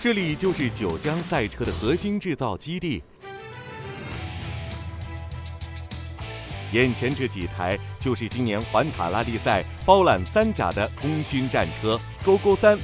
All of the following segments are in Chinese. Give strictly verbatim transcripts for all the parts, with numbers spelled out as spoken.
这里就是九江赛车的核心制造基地。眼前这几台就是今年环塔拉力赛包揽三甲的功勋战车勾勾三。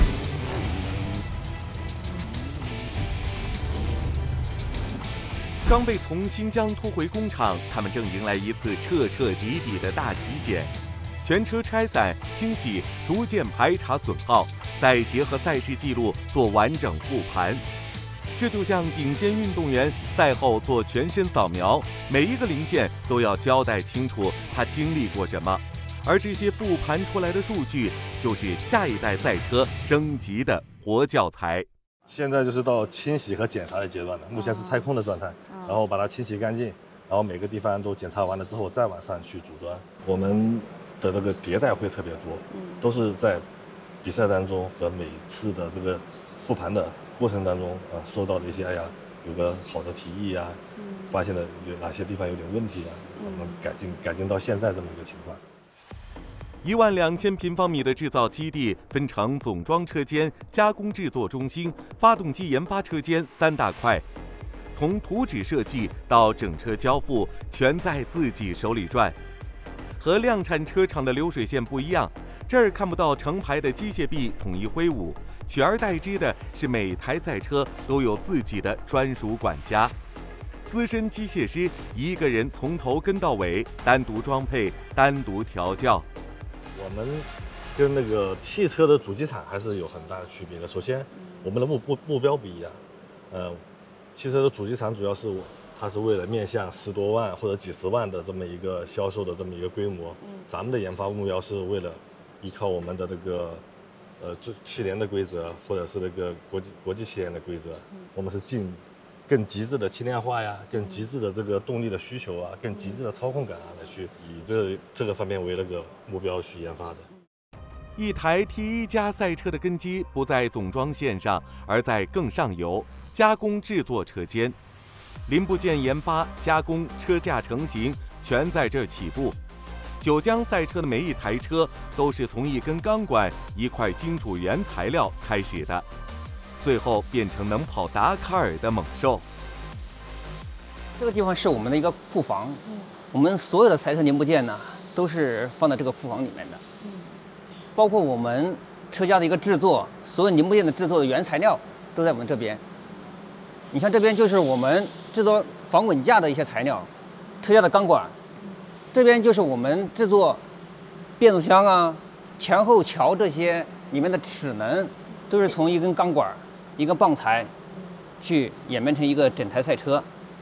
刚被从新疆拖回工厂，他们正迎来一次彻彻底底的大体检，全车拆散、清洗，逐渐排查损耗，再结合赛事记录做完整复盘。这就像顶尖运动员赛后做全身扫描，每一个零件都要交代清楚他经历过什么，而这些复盘出来的数据，就是下一代赛车升级的活教材。 现在就是到清洗和检查的阶段了，目前是拆空的状态，然后把它清洗干净，然后每个地方都检查完了之后，再往上去组装。我们的这个迭代会特别多，都是在比赛当中和每次的这个复盘的过程当中啊，收到的一些哎呀，有个好的提议啊，发现了有哪些地方有点问题啊，我们改进改进到现在这么一个情况。 一万两千平方米的制造基地分成总装车间、加工制作中心、发动机研发车间三大块，从图纸设计到整车交付，全在自己手里转。和量产车厂的流水线不一样，这儿看不到成排的机械臂统一挥舞，取而代之的是每台赛车都有自己的专属管家。资深机械师一个人从头跟到尾，单独装配，单独调教。 我们跟那个汽车的主机厂还是有很大的区别的。首先，我们的目目目标不一样。呃，汽车的主机厂主要是它是为了面向十多万或者几十万的这么一个销售的这么一个规模。咱们的研发目标是为了依靠我们的这个呃汽联的规则，或者是那个国际国际汽联的规则，我们是进更极致的轻量化呀，更极致的这个动力的需求啊，更极致的操控感啊，来去以这这个方面为那个目标去研发的。 一台 T 一 加赛车的根基不在总装线上，而在更上游加工制作车间，零部件研发、加工、车架成型，全在这起步。九江赛车的每一台车都是从一根钢管、一块金属原材料开始的。最后变成能跑达喀尔的猛兽。 这个地方是我们的一个库房，嗯、我们所有的赛车零部件呢，都是放在这个库房里面的，嗯、包括我们车架的一个制作，所有零部件的制作的原材料都在我们这边。你像这边就是我们制作防滚架的一些材料，车架的钢管，这边就是我们制作变速箱啊、前后桥这些里面的齿轮，都是从一根钢管、一个棒材去演变成一个整台赛车。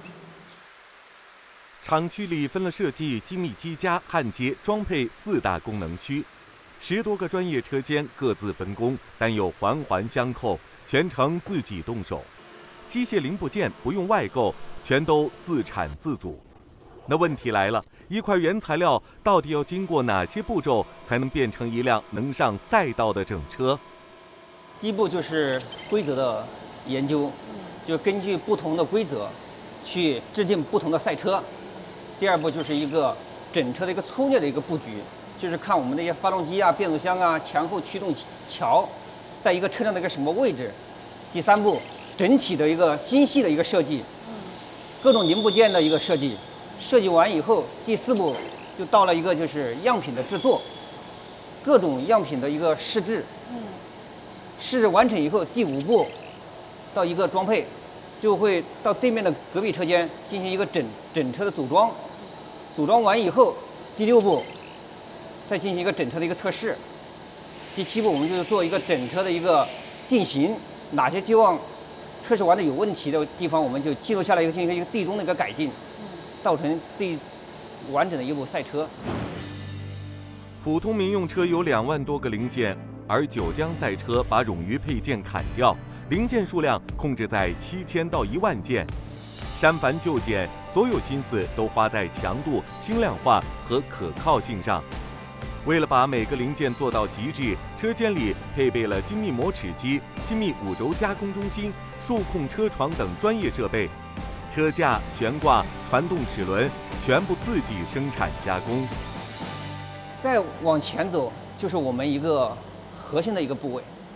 厂区里分了设计、精密机加、焊接、装配四大功能区，十多个专业车间各自分工，但又环环相扣，全程自己动手。机械零部件不用外购，全都自产自组。那问题来了，一块原材料到底要经过哪些步骤，才能变成一辆能上赛道的整车？ 第一步就是规则的研究，就根据不同的规则去制定不同的赛车。第二步就是一个整车的一个粗略的一个布局，就是看我们那些发动机啊、变速箱啊、前后驱动桥在一个车辆的一个什么位置。第三步，整体的一个精细的一个设计，各种零部件的一个设计。设计完以后，第四步就到了一个就是样品的制作，各种样品的一个试制。试制完成以后，第五步到一个装配，就会到对面的隔壁车间进行一个整整车的组装。组装完以后，第六步再进行一个整车的一个测试。第七步我们就是做一个整车的一个定型，哪些地方测试完的有问题的地方，我们就记录下来，一个进行一个最终的一个改进，造成最完整的一部赛车。 普通民用车有两万多个零件。而九江赛车把冗余配件砍掉，零件数量控制在七千到一万件，删繁就简，所有心思都花在强度、轻量化和可靠性上。为了把每个零件做到极致，车间里配备了精密磨齿机、精密五轴加工中心、数控车床等专业设备，车架、悬挂、传动齿轮全部自己生产加工。 再往前走，就是我们一个核心的一个部位，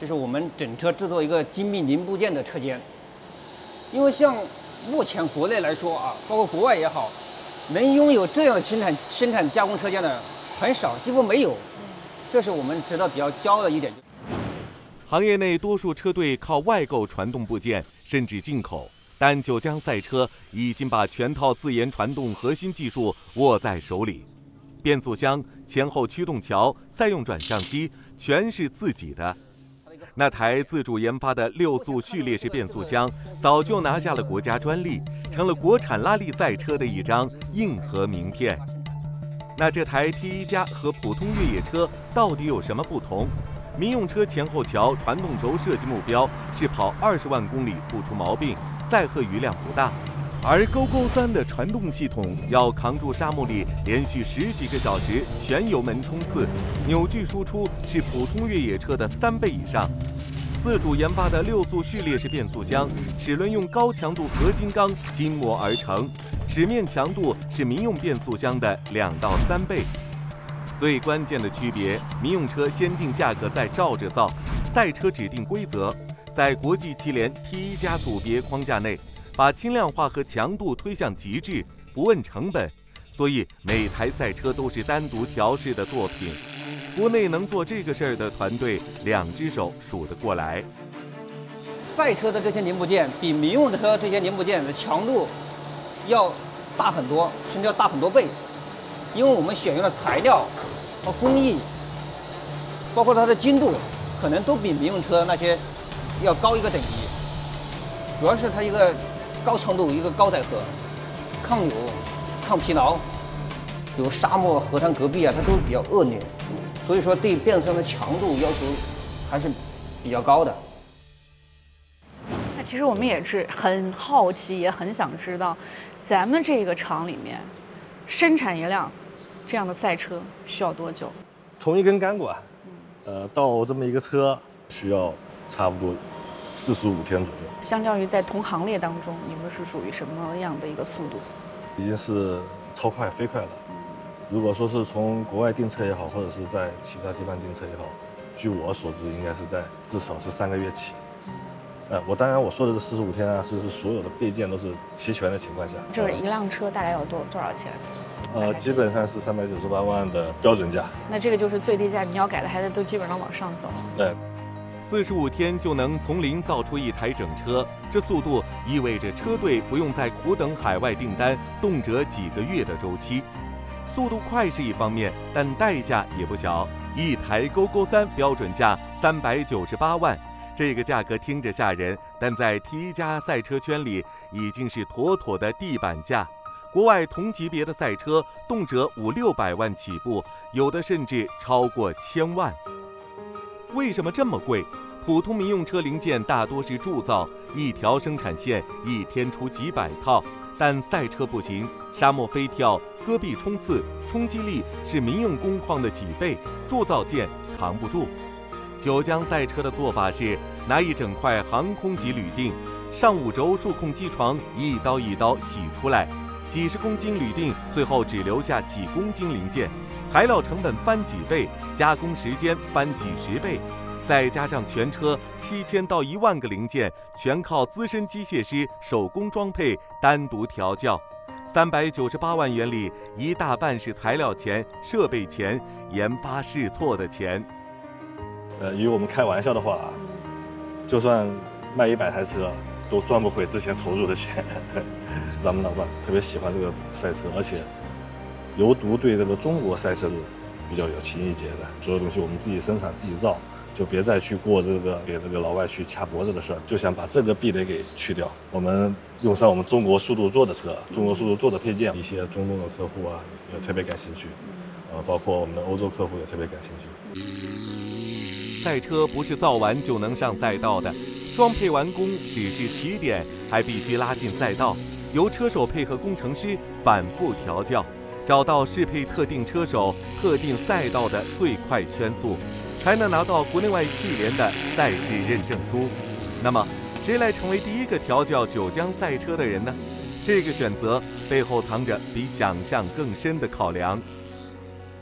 就是我们整车制作一个精密零部件的车间。因为像目前国内来说啊，包括国外也好，能拥有这样生产生产加工车间的很少，几乎没有。这是我们值得比较骄傲的一点。 行业内多数车队靠外购传动部件，甚至进口，但九江赛车已经把全套自研传动核心技术握在手里，变速箱、前后驱动桥、赛用转向机全是自己的。那台自主研发的六速序列式变速箱早就拿下了国家专利，成了国产拉力赛车的一张硬核名片。那这台 T 一加和普通越野车到底有什么不同？民用车前后桥传动轴设计目标是跑二十万公里不出毛病，载荷余量不大。而勾勾三的传动系统要扛住沙漠里连续十几个小时全油门冲刺，扭矩输出是普通越野车的三倍以上。自主研发的六速序列式变速箱，齿轮用高强度合金钢筋磨而成，齿面强度是民用变速箱的两到三倍。最关键的区别，民用车先定价格再照着造，赛车指定规则，在国际汽联 T 一加组别框架内，把轻量化和强度推向极致，不问成本，所以每台赛车都是单独调试的作品。国内能做这个事儿的团队，两只手数得过来。 赛车的这些零部件比民用车这些零部件的强度要大很多，甚至要大很多倍，因为我们选用的材料和工艺，包括它的精度，可能都比民用车那些要高一个等级。主要是它一个高强度，一个高载荷，抗扭、抗疲劳，比如沙漠、河滩、戈壁啊，它都比较恶劣，所以说对变速箱的强度要求还是比较高的。 那其实我们也是很好奇，也很想知道，咱们这个厂里面生产一辆这样的赛车需要多久？ 从一根钢管，呃，到这么一个车需要差不多四十五天左右。 相较于在同行列当中，你们是属于什么样的一个速度？ 已经是超快、飞快了。如果说是从国外订车也好，或者是在其他地方订车也好，据我所知，应该是在至少是三个月起。呃，我当然我说的这四十五天啊，是是所有的备件都是齐全的情况下。 就是一辆车大概要多多少钱？ 呃，基本上是三百九十八万的标准价。 那这个就是最低价，你要改的还得都基本上往上走。 对。 四十五天就能从零造出一台整车，这速度意味着车队不用再苦等海外订单，动辄几个月的周期。速度快是一方面，但代价也不小。一台勾勾三标准价三百九十八万，这个价格听着吓人，但在 T 一加赛车圈里已经是妥妥的地板价。国外同级别的赛车动辄五六百万起步，有的甚至超过千万。为什么这么贵？普通民用车零件大多是铸造，一条生产线一天出几百套，但赛车不行，沙漠飞跳、戈壁冲刺，冲击力是民用工况的几倍，铸造件扛不住。九江赛车的做法是拿一整块航空级铝锭，上五轴数控机床一刀一刀洗出来，几十公斤铝锭最后只留下几公斤零件，材料成本翻几倍，加工时间翻几十倍，再加上全车七千到一万个零件，全靠资深机械师手工装配，单独调教。三百九十八万元里，一大半是材料钱、设备钱、研发试错的钱。 呃，与我们开玩笑的话，就算卖一百台车，都赚不回之前投入的钱。咱们老板特别喜欢这个赛车，而且尤独对这个中国赛车比较有情意结的，所有东西我们自己生产自己造，就别再去过这个给这个老外去掐脖子的事儿，就想把这个壁垒给去掉。我们用上我们中国速度做的车，中国速度做的配件，一些中东的客户啊也特别感兴趣，呃，包括我们的欧洲客户也特别感兴趣。 赛车不是造完就能上赛道的，装配完工只是起点，还必须拉进赛道，由车手配合工程师反复调教，找到适配特定车手、特定赛道的最快圈速，才能拿到国内外汽联的赛事认证书。那么，谁来成为第一个调教九江赛车的人呢？这个选择背后藏着比想象更深的考量。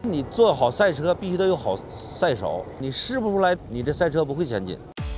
你做好赛车，必须得有好赛手，你试不出来，你这赛车不会前进。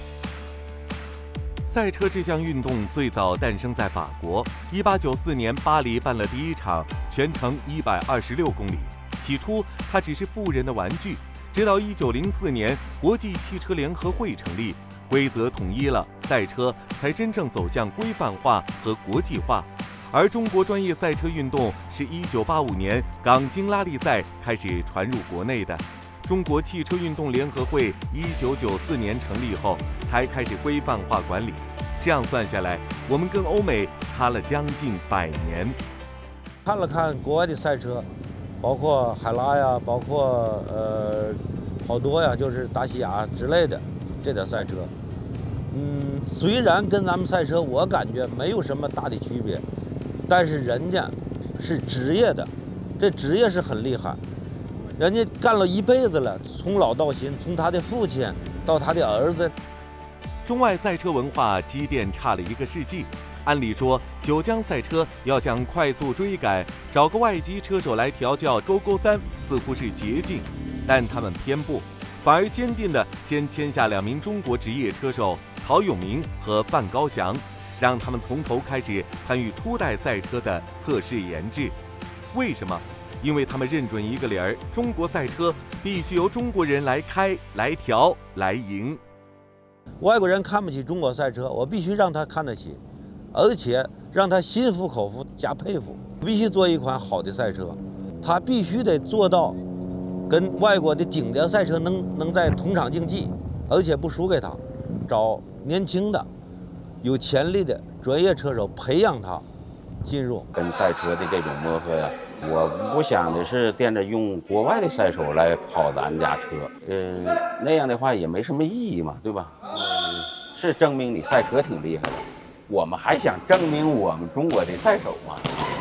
赛车这项运动最早诞生在法国，一八九四年巴黎办了第一场，全程一百二十六公里。起初，它只是富人的玩具，直到一九零四年，国际汽车联合会成立，规则统一了，赛车才真正走向规范化和国际化。而中国专业赛车运动是一九八五年港京拉力赛开始传入国内的。中国汽车运动联合会一九九四年成立后，才开始规范化管理。这样算下来，我们跟欧美差了将近百年。 看了看国外的赛车，包括海拉呀，包括呃好多呀，就是达西亚之类的这点赛车，嗯，虽然跟咱们赛车我感觉没有什么大的区别，但是人家是职业的，这职业是很厉害。人家干了一辈子了，从老到新，从他的父亲到他的儿子。 中外赛车文化积淀差了一个世纪。按理说，九江赛车要想快速追赶，找个外籍车手来调教勾勾三似乎是捷径，但他们偏不，反而坚定地先签下两名中国职业车手陶永明和范高翔，让他们从头开始参与初代赛车的测试研制。为什么？因为他们认准一个理儿：中国赛车必须由中国人来开、来调、来赢。 外国人看不起中国赛车，我必须让他看得起，而且让他心服口服加佩服。必须做一款好的赛车，他必须得做到跟外国的顶尖赛车能能在同场竞技，而且不输给他。找年轻的、有潜力的专业车手培养他进入。 跟赛车的这种磨合呀，我不想的是惦着用国外的赛手来跑咱家车，嗯、呃，那样的话也没什么意义嘛，对吧？嗯、呃，是证明你赛车挺厉害的，我们还想证明我们中国的赛手嘛。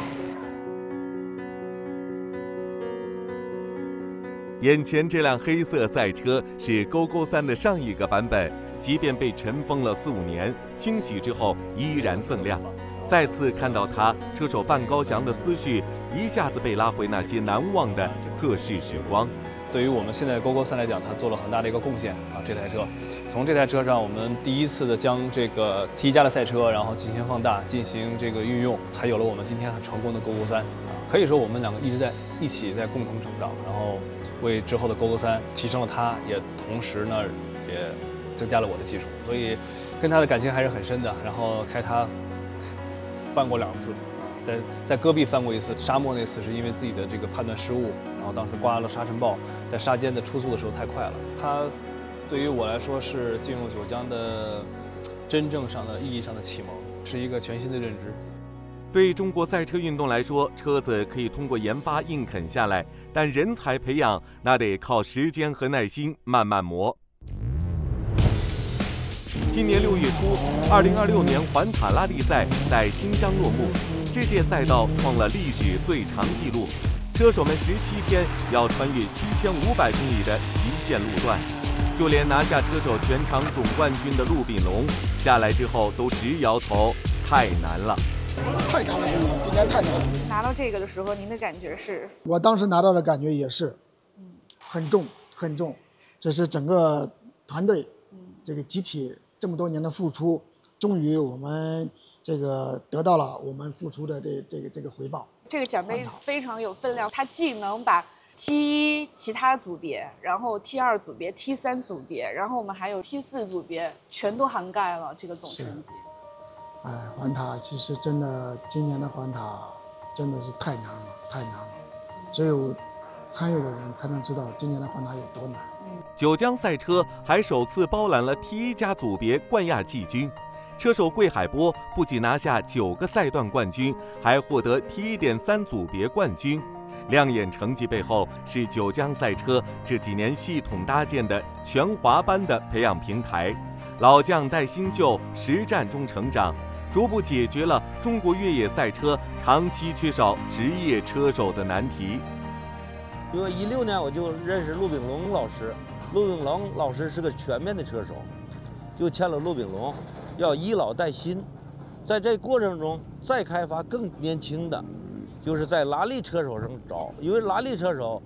眼前这辆黑色赛车是勾勾三的上一个版本，即便被尘封了四五年，清洗之后依然锃亮。再次看到它，车手范高翔的思绪一下子被拉回那些难忘的测试时光。 对于我们现在勾勾三来讲，它做了很大的一个贡献啊！这台车，从这台车上，我们第一次的将这个 T 一加的赛车，然后进行放大，进行这个运用，才有了我们今天很成功的勾勾三啊！可以说我们两个一直在一起在共同成长，然后为之后的勾勾三提升了它，也同时呢也增加了我的技术，所以跟它的感情还是很深的。然后开它翻过两次，在在戈壁翻过一次，沙漠那次是因为自己的这个判断失误，然后当时刮了沙尘暴，在沙间的出速的时候太快了。它对于我来说是进入九江的真正上的意义上的启蒙，是一个全新的认知。 对中国赛车运动来说，车子可以通过研发硬啃下来，但人才培养那得靠时间和耐心慢慢磨。今年六月初，二零二六年环塔拉力赛在新疆落幕。这届赛道创了历史最长纪录，车手们十七天要穿越七千五百公里的极限路段，就连拿下车手全场总冠军的陆炳龙下来之后都直摇头，太难了。 太难了，今年今年太难了。 拿到这个的时候，您的感觉是？ 我当时拿到的感觉也是，嗯，很重很重，这是整个团队，嗯，这个集体这么多年的付出，终于我们这个得到了我们付出的这这个这个回报。 这个奖杯非常有分量，它既能把 T 一其他组别，然后 T 二组别、T 三组别，然后我们还有 T 四组别，全都涵盖了这个总成绩。 哎，环塔其实真的，今年的环塔真的是太难了，太难了，只有参与的人才能知道今年的环塔有多难。 九江赛车还首次包揽了 T 一加组别冠亚季军，车手桂海波不仅拿下九个赛段冠军，还获得 T 一点三组别冠军。亮眼成绩背后是九江赛车这几年系统搭建的全华班的培养平台，老将带新秀，实战中成长，逐步解决了中国越野赛车长期缺少职业车手的难题。 因为一六年我就认识陆炳龙老师，陆炳龙老师是个全面的车手，就签了陆炳龙，要以老带新，在这过程中再开发更年轻的，就是在拉力车手上找，因为拉力车手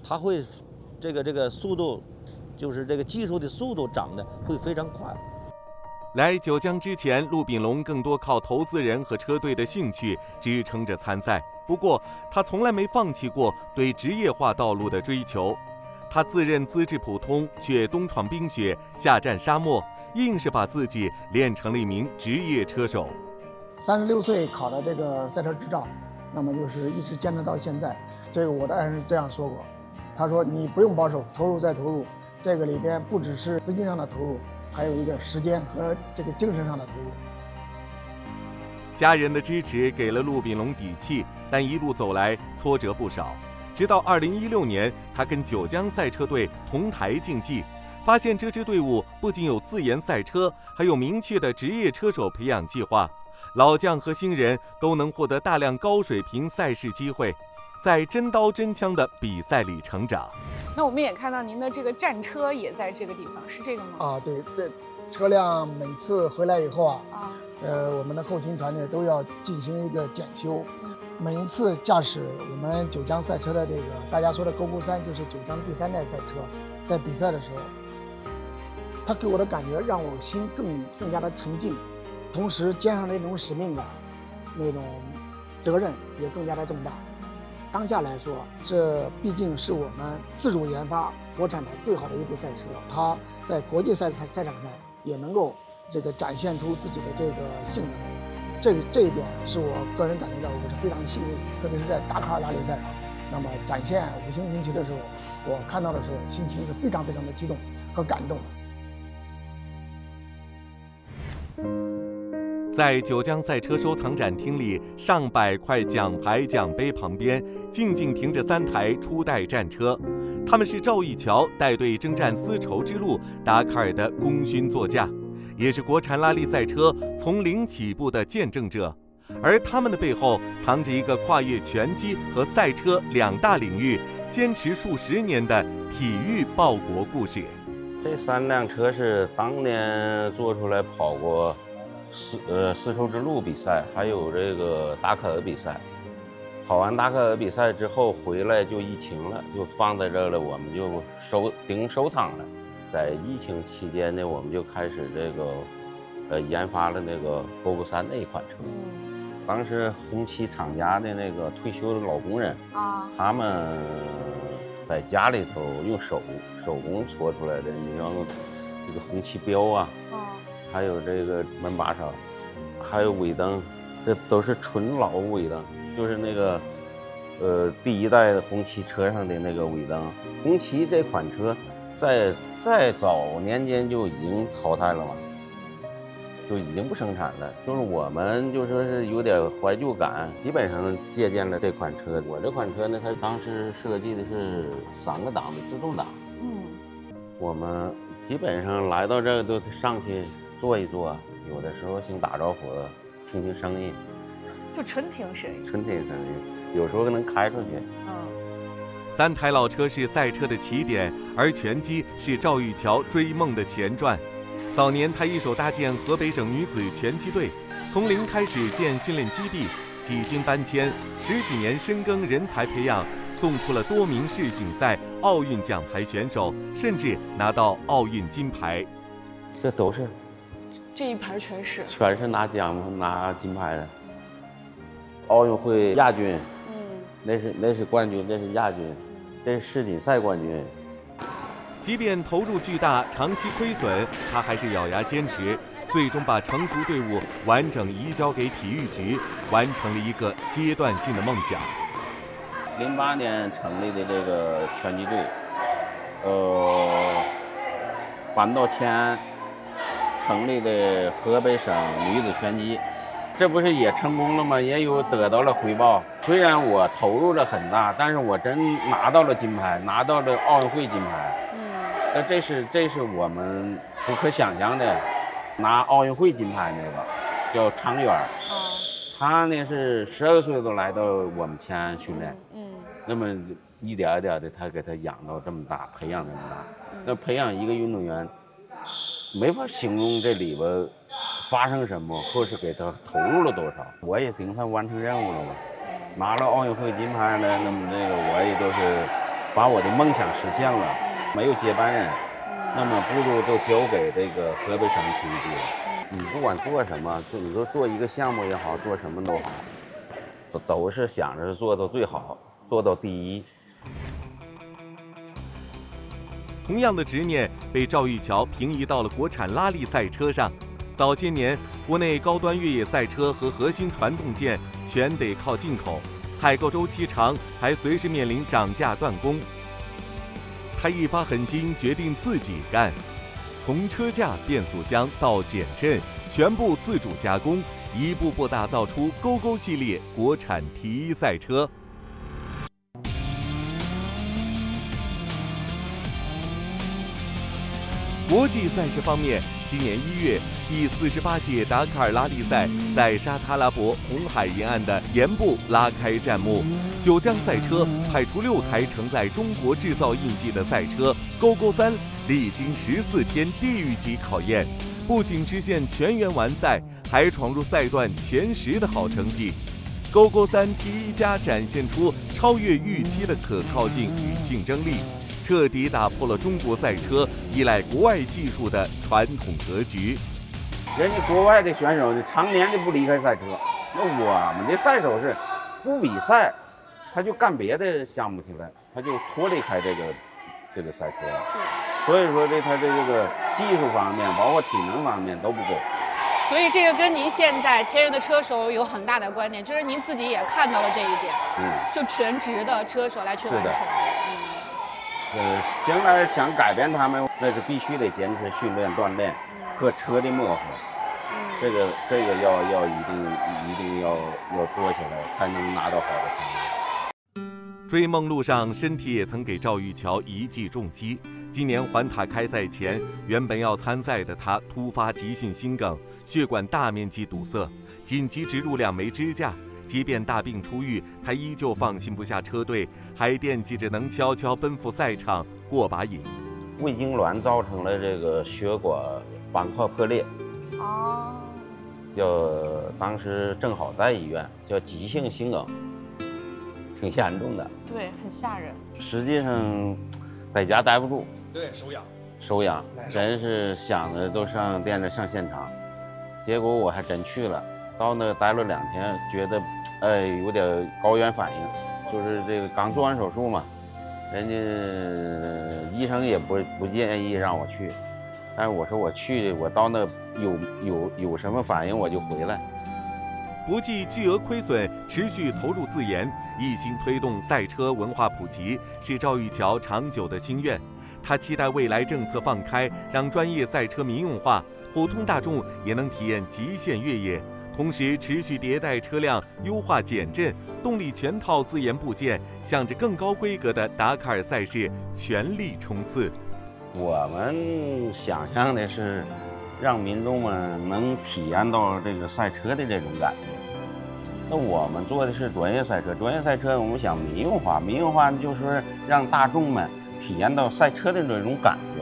它会这个这个速度，就是这个技术的速度长得会非常快。 来九江之前，陆炳龙更多靠投资人和车队的兴趣支撑着参赛。不过，他从来没放弃过对职业化道路的追求。他自认资质普通，却东闯冰雪，下战沙漠，硬是把自己练成了一名职业车手。 三十六岁考的这个赛车执照，那么就是一直坚持到现在。这个我的爱人这样说过，他说：“你不用保守，投入再投入，这个里边不只是资金上的投入，还有一个时间和这个精神上的投入。” 家人的支持给了陆炳龙底气，但一路走来挫折不少。直到二零一六年，他跟九江赛车队同台竞技，发现这支队伍不仅有自研赛车，还有明确的职业车手培养计划，老将和新人都能获得大量高水平赛事机会，在真刀真枪的比赛里成长。 那我们也看到您的这个战车也在这个地方，是这个吗？ 啊，对，这车辆每次回来以后啊， 啊， 呃，我们的后勤团队都要进行一个检修。每一次驾驶我们九江赛车的这个大家说的 G O G O 三，就是九江第三代赛车，在比赛的时候，他给我的感觉让我心更更加的沉静，同时肩上那种使命感，那种责任也更加的重大。当下来说，这毕竟是我们自主研发国产的最好的一部赛车，它在国际赛赛赛场上也能够这个展现出自己的这个性能。这这一点是我个人感觉到我是非常幸运，特别是在达喀尔拉力赛上，那么展现五星红旗的时候，我看到的时候心情是非常非常的激动和感动。 在九江赛车收藏展厅里，上百块奖牌奖杯旁边，静静停着三台初代战车，他们是赵玉桥带队征战丝绸之路达喀尔的功勋座驾，也是国产拉力赛车从零起步的见证者，而他们的背后藏着一个跨越拳击和赛车两大领域，坚持数十年的体育报国故事。 这三辆车是当年做出来跑过丝呃丝绸之路比赛，还有这个达喀尔比赛。跑完达喀尔比赛之后回来就疫情了，就放在这儿了，我们就收顶收藏了。在疫情期间呢，我们就开始这个，呃，研发了那个 G O G O 三那一款车。当时红旗厂家的那个退休的老工人啊，他们在家里头用手手工搓出来的，你像这个红旗标啊，还有这个门把手，还有尾灯，这都是纯老尾灯，就是那个，呃，第一代的红旗车上的那个尾灯。红旗这款车。在在早年间就已经淘汰了嘛，就已经不生产了。就是我们就说是有点怀旧感，基本上借鉴了这款车。我这款车呢，它当时设计的是三个档的自动挡。嗯，我们基本上来到这儿都上去坐一坐，有的时候想打招呼，听听声音， 就纯听声音， 纯听声音，有时候能开出去。嗯。 三台老车是赛车的起点，而拳击是赵玉桥追梦的前传。早年他一手搭建河北省女子拳击队，从零开始建训练基地，几经搬迁，十几年深耕人才培养，送出了多名世锦赛、奥运奖牌选手，甚至拿到奥运金牌。 这都是， 这一排全是， 全是拿奖拿金牌的。奥运会亚军。那是那是冠军，这是亚军，这是世锦赛冠军。 即便投入巨大，长期亏损，他还是咬牙坚持，最终把成熟队伍完整移交给体育局，完成了一个阶段性的梦想。 零八年成立的这个拳击队，呃，搬到前安成立的河北省女子拳击。这不是也成功了吗？也有得到了回报。虽然我投入了很大，但是我真拿到了金牌，拿到了奥运会金牌。嗯，那这是这是我们不可想象的。拿奥运会金牌那个叫常远，哦，他呢是十二岁都来到我们前安训练。嗯，那么一点一点的，他给他养到这么大，培养这么大。嗯，那培养一个运动员，没法形容这里边发生什么，或是给他投入了多少。我也顶算完成任务了吧，拿了奥运会金牌了，那么这个我也都是把我的梦想实现了，没有接班人，那么不如都交给这个河北省体育局了。你不管做什么，就你说做一个项目也好，做什么都好，都都是想着做到最好，做到第一。 同样的执念被赵玉桥平移到了国产拉力赛车上。早些年，国内高端越野赛车和核心传动件全得靠进口，采购周期长，还随时面临涨价断供。他一发狠心，决定自己干，从车架、变速箱到减震，全部自主加工，一步步打造出勾勾系列国产 T 一赛车。国际赛事方面，今年一月，第四十八届达喀尔拉力赛在沙特阿拉伯红海沿岸的盐步拉开战幕。九江赛车派出六台承载中国制造印记的赛车勾勾三，历经十四天地狱级考验，不仅实现全员完赛，还闯入赛段前十的好成绩。勾勾三 T 一加展现出超越预期的可靠性与竞争力，彻底打破了中国赛车依赖国外技术的传统格局。 人家国外的选手常年的不离开赛车，那我们的赛手是不比赛，他就干别的项目去了，他就脱离开这个这个赛车。所以说呢，他的这个技术方面，包括体能方面都不够。 所以这个跟您现在签约的车手有很大的关联，就是您自己也看到了这一点。嗯，就全职的车手来去完成。 呃，将来想改变他们，那是必须得坚持训练、锻炼和车的磨合。嗯，这个这个要要一定一定要要做起来，才能拿到好的成绩。 追梦路上，身体也曾给赵玉桥一记重击。今年环塔开赛前，原本要参赛的他突发急性心梗，血管大面积堵塞，紧急植入两枚支架。即便大病初愈，他依旧放心不下车队，还惦记着能悄悄奔赴赛场过把瘾。 胃痉挛造成了这个血管板块破裂， 哦， 叫当时正好在医院，叫急性心梗，挺严重的。 对，很吓人。 实际上，在家待不住， 对，手痒， 手痒，真是想着都上惦着上现场，结果我还真去了。到那待了两天，觉得，哎，有点高原反应，就是这个刚做完手术嘛，人家医生也不不建议让我去，但是我说我去，我到那有有有什么反应我就回来。 不计巨额亏损，持续投入自研，一心推动赛车文化普及，是赵玉桥长久的心愿。他期待未来政策放开，让专业赛车民用化，普通大众也能体验极限越野。同时持续迭代车辆，优化减震，动力全套自研部件，向着更高规格的达喀尔赛事全力冲刺。 我们想象的是，让民众们能体验到这个赛车的这种感觉。那我们做的是专业赛车，专业赛车我们想民用化，民用化就是让大众们体验到赛车的这种感觉。